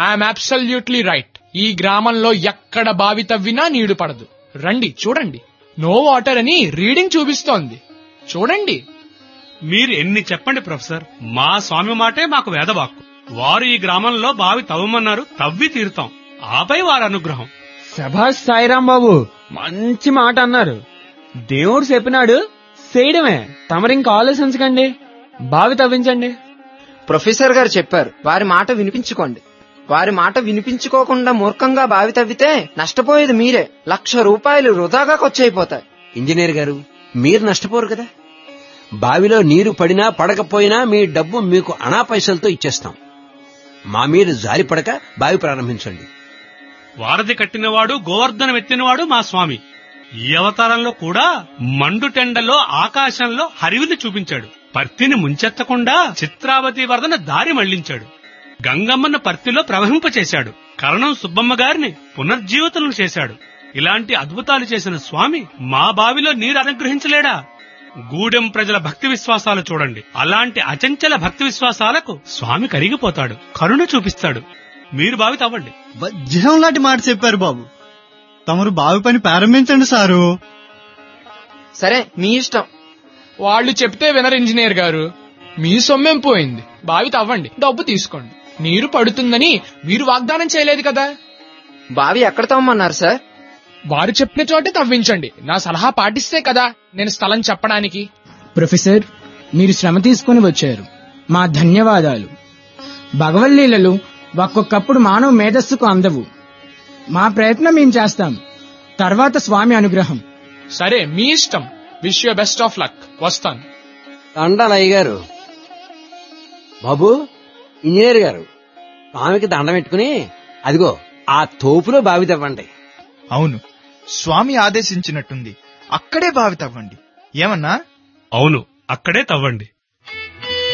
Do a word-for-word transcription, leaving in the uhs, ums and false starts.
I'm absolutely right. ఈ గ్రామంలో ఎక్కడ బావి తవ్వినా నీళ్లు పడదు. రండి చూడండి, నో వాటర్ అని రీడింగ్ చూపిస్తోంది. చూడండి. మీరు ఎన్ని చెప్పండి ప్రొఫెసర్, మా స్వామి మాటే మాకు వేదవాక్కు. వారు ఈ గ్రామంలో బావి తవ్వమన్నారు, తవ్వి తీరుతాం. ఆపై వారి అనుగ్రహం. శభాష్ సాయిరాం బాబు, మంచి మాట అన్నారు. దేవుడు చెప్పినాడు, చేయడమే. తమరింక ఆలోచించకండి, బావి తవ్వించండి. ప్రొఫెసర్ గారు చెప్పారు, వారి మాట వినిపించుకోండి. వారి మాట వినిపించుకోకుండా మూర్ఖంగా బావి తవ్వితే నష్టపోయేది మీరే. లక్ష రూపాయలు వృధాగా ఖర్చయిపోతాయి. ఇంజనీర్ గారు, మీరు నష్టపోరు కదా. బావిలో నీరు పడినా పడకపోయినా మీ డబ్బు మీకు అనా పైసలతో ఇచ్చేస్తాం. మా మీరు జారి పడక బావి ప్రారంభించండి. వారధి కట్టినవాడు, గోవర్ధనం ఎత్తినవాడు మా స్వామి. ఈ అవతారంలో కూడా మండుటెండలో ఆకాశంలో హరివిల్లు చూపించాడు. పర్తిని ముంచెత్తకుండా చిత్రావతి వరదన దారి మళ్లించాడు. గంగమ్మన్న పర్తిలో ప్రవహింపచేశాడు. కరణం సుబ్బమ్మ గారిని పునర్జీవితులను చేశాడు. ఇలాంటి అద్భుతాలు చేసిన స్వామి మా బావిలో నీరు అనుగ్రహించలేడా? గూడెం ప్రజల భక్తి విశ్వాసాలు చూడండి. అలాంటి అచంచల భక్తి విశ్వాసాలకు స్వామి కరిగిపోతాడు, కరుణ చూపిస్తాడు. మీరు బావి తవ్వండి. వజ్రం లాంటి మాట చెప్పారు బాబు. తమరు బావి పని ప్రారంభించండి సారు. సరే, మీ ఇష్టం. వాళ్ళు చెప్తే వినరు ఇంజనీర్ గారు. మీ సొమ్మేం పోయింది. బావి తవ్వండి, డబ్బు తీసుకోండి. నీరు పడుతుందని మీరు వాగ్దానం చేయలేదు కదా. బావి ఎక్కడ తవ్వమన్నారు సార్? వారు చెప్పిన చోటే తవ్వించండి. నా సలహా పాటిస్తే కదా నేను స్థలం చెప్పడానికి. ప్రొఫెసర్, మీరు శ్రమ తీసుకుని వచ్చారు, మా ధన్యవాదాలు. భగవల్లీలలు ఒక్కొక్కప్పుడు మానవ మేధస్సుకు అందవు. మా ప్రయత్నం మేం చేస్తాం, తర్వాత స్వామి అనుగ్రహం. సరే, మీ ఇష్టం. Wish you best of luck. వస్తాను. దండాలయ్య గారు. బాబు, ఇంజనీర్ గారు, స్వామికి దండం పెట్టుకుని అదిగో ఆ తోపులో బావి తవ్వండి. అవును, స్వామి ఆదేశించినట్టుంది. అక్కడే బావి తవ్వండి. ఏమన్నా? అవును, అక్కడే తవ్వండి.